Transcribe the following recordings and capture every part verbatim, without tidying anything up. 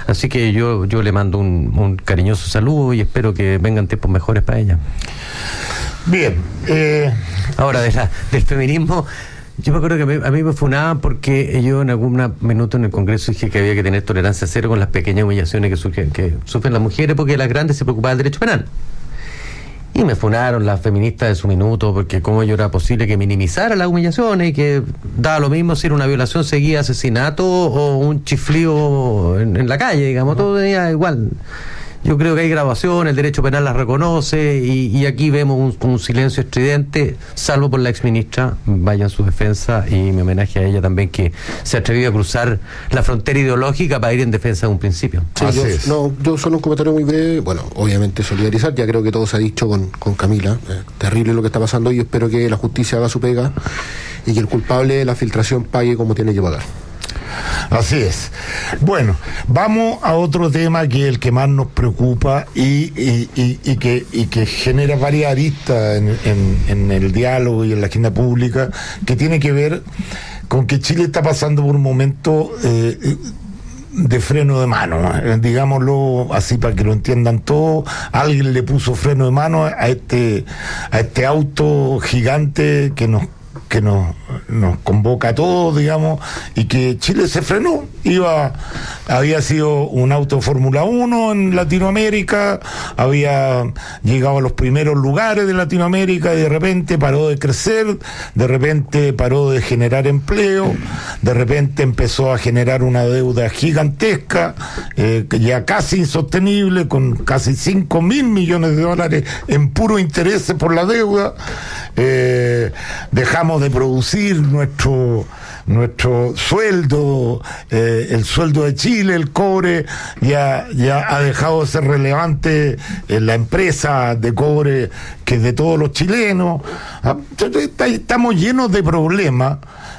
Así que yo, yo le mando un, un cariñoso saludo y espero que vengan tiempos mejores para ella. Bien. Eh... Ahora, de la, del feminismo, yo me acuerdo que a mí, a mí me funaban porque yo en algún minuto en el Congreso dije que había que tener tolerancia cero con las pequeñas humillaciones que, surgen, que sufren las mujeres, porque las grandes se preocupaban del derecho penal. Y me funaron las feministas de su minuto, porque cómo yo era posible que minimizara las humillaciones y que daba lo mismo si era una violación seguida, asesinato o un chiflío en, en la calle, digamos, todo tenía igual. Yo creo que hay grabación, el derecho penal las reconoce y, y aquí vemos un, un silencio estridente, salvo por la exministra. Vaya en su defensa y mi homenaje a ella también, que se atrevió a cruzar la frontera ideológica para ir en defensa de un principio. Sí, yo, no, yo solo un comentario muy breve. Bueno, obviamente solidarizar, ya creo que todo se ha dicho con, con Camila. Eh, terrible lo que está pasando y yo espero que la justicia haga su pega y que el culpable de la filtración pague como tiene que pagar. Así es. Bueno, vamos a otro tema que es el que más nos preocupa y, y, y, y, que, y que genera varias aristas en, en, en el diálogo y en la agenda pública, que tiene que ver con que Chile está pasando por un momento eh, de freno de mano, eh, digámoslo así para que lo entiendan todos. Alguien le puso freno de mano a este, a este auto gigante que nos que nos, nos convoca a todos, digamos, y que Chile se frenó. Iba, había sido un auto Fórmula uno en Latinoamérica, había llegado a los primeros lugares de Latinoamérica y de repente paró de crecer, de repente paró de generar empleo, de repente empezó a generar una deuda gigantesca, eh, ya casi insostenible, con casi cinco mil millones de dólares en puro interés por la deuda. Eh, dejamos de producir nuestro nuestro sueldo, eh, el sueldo de Chile, el cobre ya, ya ha dejado de ser relevante en la empresa de cobre que es de todos los chilenos. Estamos llenos de problemas,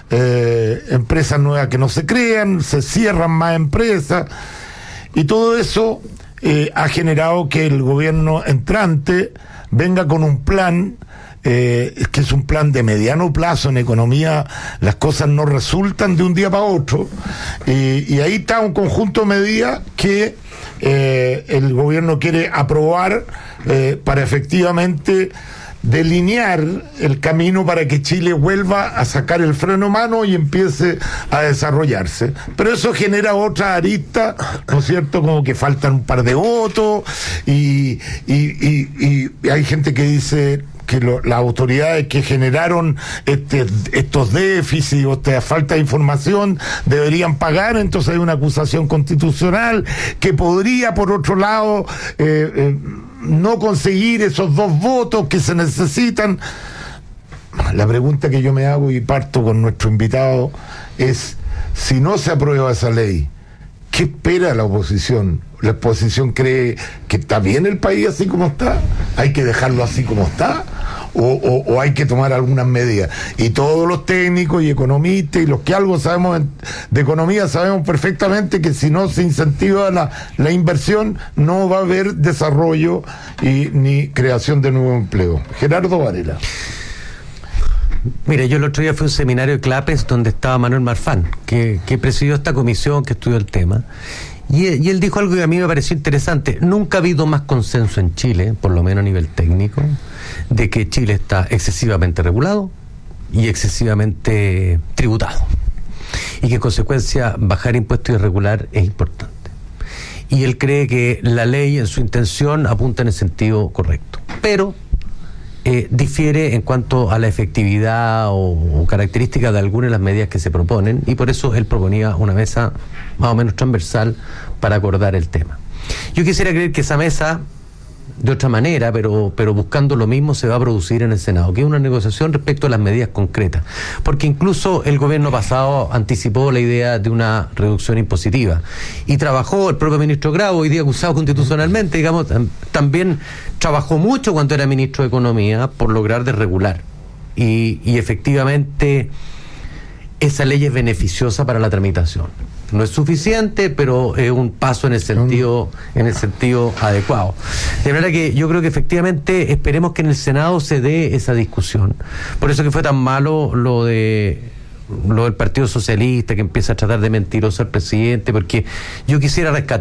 eh, empresas nuevas que no se crean, se cierran más empresas y todo eso eh, ha generado que el gobierno entrante venga con un plan Eh, es que es un plan de mediano plazo. En economía las cosas no resultan de un día para otro y, y ahí está un conjunto de medidas que eh, el gobierno quiere aprobar eh, para efectivamente delinear el camino para que Chile vuelva a sacar el freno de mano y empiece a desarrollarse. Pero eso genera otra arista, ¿no es cierto? Como que faltan un par de votos y, y, y, y hay gente que dice que lo, las autoridades que generaron este, estos déficits o esta falta de información deberían pagar, entonces hay una acusación constitucional que podría, por otro lado, eh, eh, no conseguir esos dos votos que se necesitan. La pregunta que yo me hago y parto con nuestro invitado es, si no se aprueba esa ley, ¿qué espera la oposición? ¿La oposición cree que está bien el país así como está? ¿Hay que dejarlo así como está? O, o, o hay que tomar algunas medidas. Y todos los técnicos y economistas y los que algo sabemos de economía sabemos perfectamente que si no se incentiva la, la inversión no va a haber desarrollo y ni creación de nuevo empleo. Gerardo Varela. Mire, yo el otro día fui a un seminario de Clapes donde estaba Manuel Marfán, que, que presidió esta comisión que estudió el tema. Y, y él dijo algo que a mí me pareció interesante. Nunca ha habido más consenso en Chile, por lo menos a nivel técnico, de que Chile está excesivamente regulado y excesivamente tributado. Y que en consecuencia bajar impuestos y regular es importante. Y él cree que la ley en su intención apunta en el sentido correcto. Pero eh, difiere en cuanto a la efectividad o, o características de algunas de las medidas que se proponen, y por eso él proponía una mesa más o menos transversal para acordar el tema. Yo quisiera creer que esa mesa, de otra manera, pero, pero buscando lo mismo, se va a producir en el Senado, que es una negociación respecto a las medidas concretas, porque incluso el gobierno pasado anticipó la idea de una reducción impositiva y trabajó, el propio ministro Grau, hoy día acusado constitucionalmente, digamos, también trabajó mucho cuando era ministro de Economía por lograr desregular y, y efectivamente esa ley es beneficiosa para la tramitación. No es suficiente, pero es un paso en el sentido, en el sentido adecuado. De manera que yo creo que efectivamente esperemos que en el Senado se dé esa discusión. Por eso que fue tan malo lo de lo del Partido Socialista, que empieza a tratar de mentiroso al presidente, porque yo quisiera rescatar